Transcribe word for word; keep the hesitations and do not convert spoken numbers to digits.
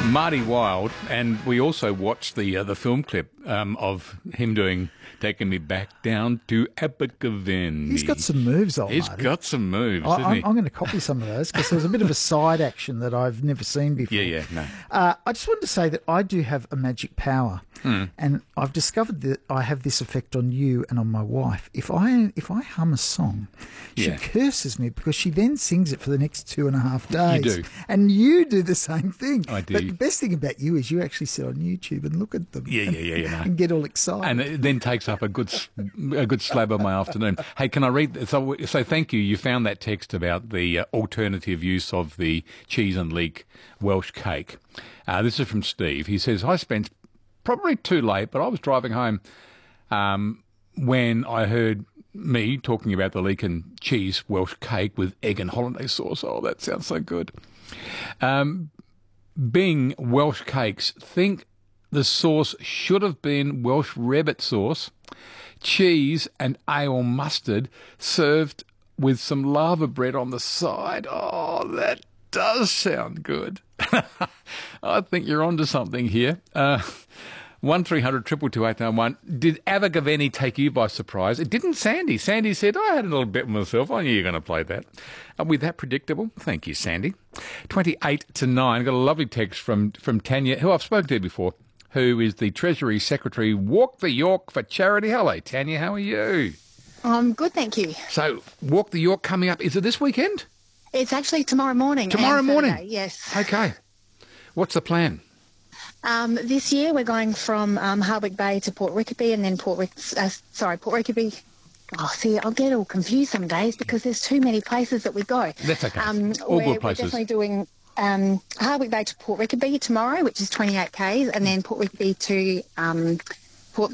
Marty Wilde, and we also watched the uh, the film clip um, of him doing "Taking Me Back Down to Abergavenny." He's got some moves, old He's Marty. got some moves, I, hasn't I'm, he? I'm going to copy some of those because there's a bit of a side action that I've never seen before. Yeah, yeah, no. Uh, I just wanted to say that I do have a magic power, Mm. and I've discovered that I have this effect on you and on my wife. If I if I hum a song, she Yeah. curses me because she then sings it for the next two and a half days. do. And you do the same thing. I do. But the best thing about you is you actually sit on YouTube and look at them. Yeah, and, yeah, yeah, yeah, no. and get all excited. And it then takes up a good s- a good slab of my afternoon. Hey, can I read? So, so thank you. You found that text about the uh, alternative use of the cheese and leek Welsh cake. Uh, this is from Steve. He says, "Hi, Spence. Probably too late, but I was driving home um, when I heard me talking about the leek and cheese Welsh cake with egg and hollandaise sauce. Oh, that sounds so good. Um, being Welsh cakes, think the sauce should have been Welsh rabbit sauce, cheese and ale mustard served with some lava bread on the side. Oh, that does sound good. I think you're onto something here. Uh, one three hundred two two two eight nine one. Did Abergavenny take you by surprise? It didn't Sandy. Sandy said, I had a little bit myself. I knew you were going to play that. Are we that predictable? Thank you, Sandy. twenty-eight to nine. Got a lovely text from, from Tanya, who I've spoken to before, who is the Treasury Secretary, Walk the York for Charity. Hello, Tanya. How are you? I'm good, thank you. So, Walk the York coming up. Is it this weekend? It's actually tomorrow morning. Tomorrow and morning? Saturday, yes. Okay. What's the plan? Um, this year we're going from um, Hardwick Bay to Port Rickaby and then Port Rick, uh, sorry, Port Rickaby. Oh, see, I'll get all confused some days because there's too many places that we go. That's okay. Um, All we're, good places. We're definitely doing um, Hardwick Bay to Port Rickaby tomorrow, which is twenty-eight kays, and then Port Rickaby to um,